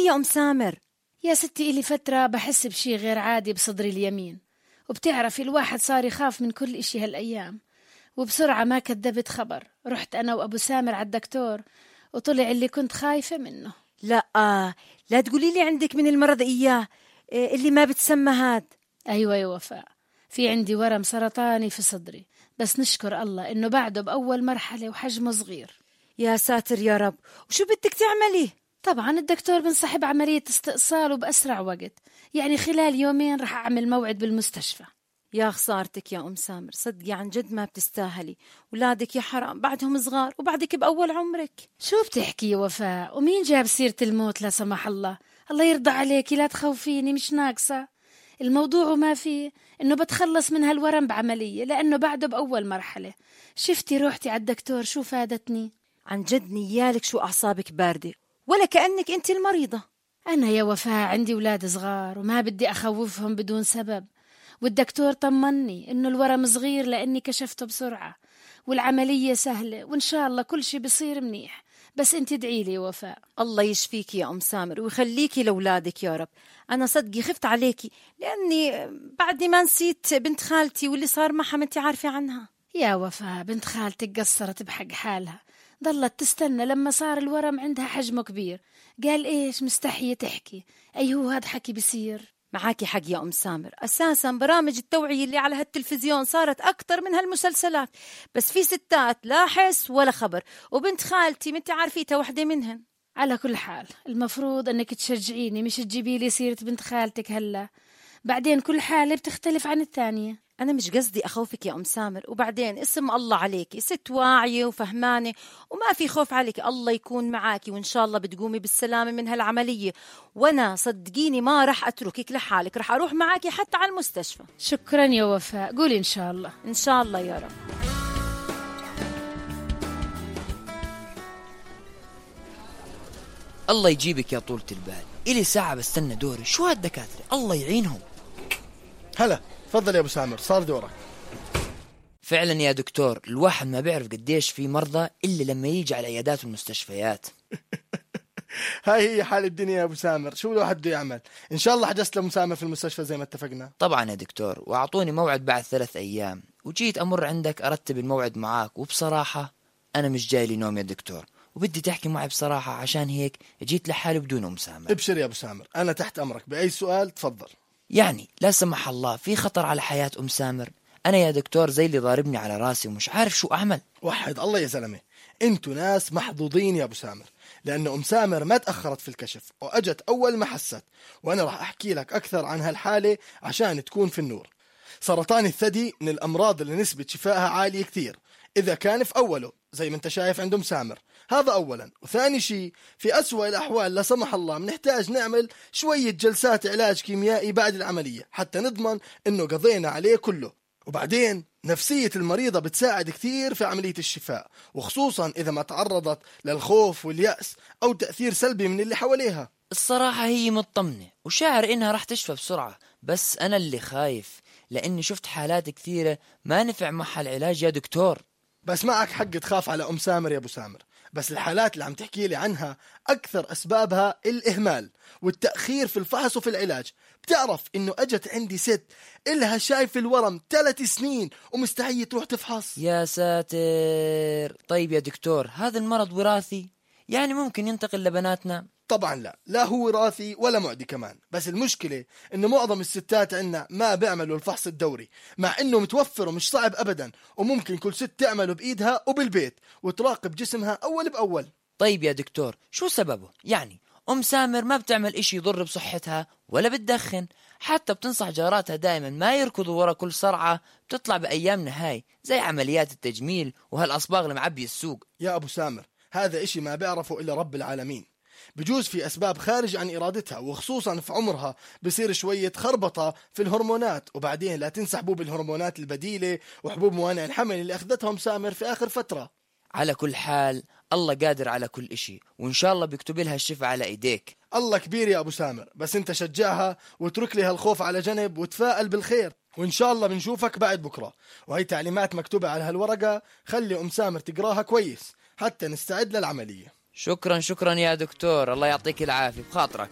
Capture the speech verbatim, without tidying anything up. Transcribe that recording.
يا أم سامر؟ يا ستي إلي فترة بحس بشي غير عادي بصدري اليمين، وبتعرفي الواحد صار يخاف من كل إشي هالأيام. وبسرعة ما كدبت خبر، رحت أنا وأبو سامر على الدكتور وطلع اللي كنت خايفة منه. لا آه لا تقولي لي عندك من المرض إياه اللي ما بتسمى هاد. أيوة يا وفاء، في عندي ورم سرطاني في صدري، بس نشكر الله إنه بعده بأول مرحلة وحجمه صغير. يا ساتر يا رب. وشو بدك تعملي؟ طبعا الدكتور بنصحب عملية استئصال وبأسرع وقت، يعني خلال يومين رح أعمل موعد بالمستشفى. يا خسارتك يا أم سامر، صدقي عن جد ما بتستاهلي، ولادك يا حرام بعدهم صغار وبعدك بأول عمرك. شو بتحكي يا وفاء؟ ومين جاب سيرة الموت لا سمح الله؟ الله يرضى عليكي لا تخوفيني، مش ناقصة. الموضوع ما فيه إنه بتخلص من هالورم بعملية، لأنه بعده بأول مرحلة. شفتي روحتي على الدكتور شو فادتني؟ عن جد نيالك شو أعصابك باردة، ولا كأنك أنت المريضة. أنا يا وفاء عندي أولاد صغار وما بدي أخوفهم بدون سبب، والدكتور طمني إنه الورم صغير لأني كشفته بسرعة والعملية سهلة، وإن شاء الله كل شي بصير منيح. بس أنت ادعي لي وفاء. الله يشفيك يا أم سامر ويخليكي لأولادك يا رب. أنا صدقي خفت عليكي لأني بعدني ما نسيت بنت خالتي واللي صار معها ما أنت عارفة عنها. يا وفاء بنت خالتك قصرت بحق حالها، ضلت تستنى لما صار الورم عندها حجمه كبير. قال إيش مستحية تحكي؟ أي هو هذا حكي بيصير؟ معاكي حق يا أم سامر، أساسا برامج التوعية اللي على هالتلفزيون صارت أكتر من هالمسلسلات، بس في ستات لا حس ولا خبر، وبنت خالتي متى عارفيتها وحدة منهن. على كل حال المفروض أنك تشجعيني، مش تجيبي لي سيرة بنت خالتك هلا، بعدين كل حالة بتختلف عن الثانية. أنا مش قصدي أخوفك يا أم سامر، وبعدين اسم الله عليكي ست واعية وفهمانة وما في خوف عليك، الله يكون معاكي وإن شاء الله بتقومي بالسلامة من هالعملية، وأنا صدقيني ما رح أتركك لحالك، رح أروح معاكي حتى على المستشفى. شكرا يا وفاء، قولي إن شاء الله. إن شاء الله يا رب. الله يجيبك يا طولة البال، إلي ساعة بستنى دوري، شو هالدكاترة الله يعينهم. هلا تفضل يا أبو سامر، صار دورك. فعلا يا دكتور، الواحد ما بيعرف قديش في مرضى إلا لما يجي على العيادات والمستشفيات. هاي هي حال الدنيا يا أبو سامر، شو الواحد بده يعمل؟ إن شاء الله حجزت له مسامر في المستشفى زي ما اتفقنا. طبعا يا دكتور، وأعطوني موعد بعد ثلاث أيام، وجيت أمر عندك أرتب الموعد معاك، وبصراحة أنا مش جاي لي نوم يا دكتور، وبدي تحكي معي بصراحة، عشان هيك جيت لحالي بدون أم سامر. ابشر يا أبو سامر، أنا تحت أمرك بأي سؤال تفضل. يعني لا سمح الله في خطر على حياة أم سامر؟ أنا يا دكتور زي اللي ضاربني على راسي ومش عارف شو أعمل. وحد الله يا زلمة، انتوا ناس محظوظين يا أبو سامر، لأن أم سامر ما تأخرت في الكشف وأجت أول ما حست، وأنا راح أحكي لك أكثر عن هالحالة عشان تكون في النور. سرطان الثدي من الأمراض اللي نسبة شفائها عالية كثير إذا كان في أوله زي ما انت شايف عند أم سامر، هذا أولا. وثاني شيء في أسوأ الأحوال لا سمح الله بنحتاج نعمل شوية جلسات علاج كيميائي بعد العملية حتى نضمن إنه قضينا عليه كله. وبعدين نفسية المريضة بتساعد كثير في عملية الشفاء، وخصوصا إذا ما تعرضت للخوف واليأس أو تأثير سلبي من اللي حواليها. الصراحة هي مطمنة وشاعر إنها راح تشفى بسرعة، بس أنا اللي خايف لأني شفت حالات كثيرة ما نفع معها العلاج يا دكتور. بس معك حق تخاف على أم سامر يا أبو سامر، بس الحالات اللي عم تحكي لي عنها أكثر أسبابها الإهمال والتأخير في الفحص وفي العلاج. بتعرف إنه أجت عندي ست إلها شايف الورم ثلاث سنين ومستحية تروح تفحص. يا ساتر. طيب يا دكتور، هذا المرض وراثي؟ يعني ممكن ينتقل لبناتنا؟ طبعا لا، لا هو وراثي ولا معدي كمان، بس المشكلة إنه معظم الستات عنا ما بيعملوا الفحص الدوري، مع إنه متوفر ومش صعب أبدا، وممكن كل ست تعمله بإيدها وبالبيت وتراقب جسمها أول بأول. طيب يا دكتور شو سببه؟ يعني أم سامر ما بتعمل إشي يضر بصحتها ولا بتدخن، حتى بتنصح جاراتها دائما ما يركضوا ورا كل صرعة بتطلع بأيامنا هاي، زي عمليات التجميل وهالأصباغ المعبي السوق. يا أبو سامر هذا إشي ما بيعرفه إلا رب العالمين، بجوز في أسباب خارج عن إرادتها، وخصوصا في عمرها بصير شوية خربطة في الهرمونات، وبعدين لا تنسى حبوب الهرمونات البديلة وحبوب موانع الحمل اللي أخذتهم سامر في آخر فترة. على كل حال الله قادر على كل إشي، وإن شاء الله بيكتب لها الشفاء على إيديك. الله كبير يا أبو سامر، بس أنت شجعها واترك لها الخوف على جنب وتفائل بالخير، وإن شاء الله بنشوفك بعد بكرة. وهي تعليمات مكتوبة على هالورقة، خلي أم سامر تقراها كويس حتى نستعد للعملية. شكرا شكرا يا دكتور، الله يعطيك العافية بخاطرك.